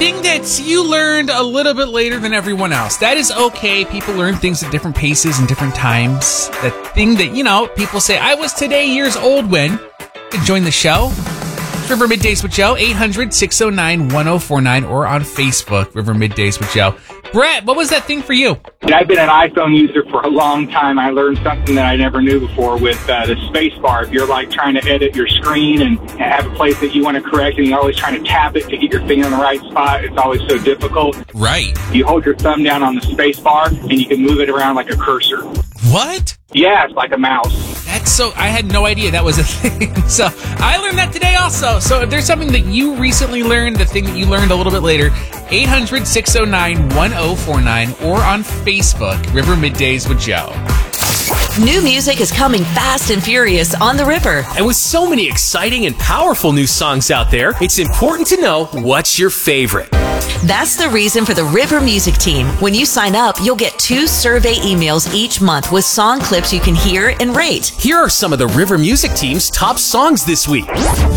thing that you learned a little bit later than everyone else. That is okay. People learn things at different paces and different times. That thing that, people say, I was today years old when. You can join the show. River Middays with Joe, 800-609-1049, or on Facebook, River Middays with Joe. Brett, what was that thing for you? I've been an iPhone user for a long time. I learned something that I never knew before with the space bar. If you're like trying to edit your screen and have a place that you want to correct and you're always trying to tap it to get your finger in the right spot, it's always so difficult. Right. You hold your thumb down on the space bar and you can move it around like a cursor. What? Yeah, it's like a mouse. I had no idea that was a thing. So I learned that today also. So if there's something that you recently learned, the thing that you learned a little bit later, 800-609-1049, or on Facebook, River Middays with Joe. New music is coming fast and furious on the River. And with so many exciting and powerful new songs out there, it's important to know what's your favorite. That's the reason for the River Music Team. When you sign up, you'll get 2 survey emails each month with song clips you can hear and rate. Here are some of the River Music Team's top songs this week.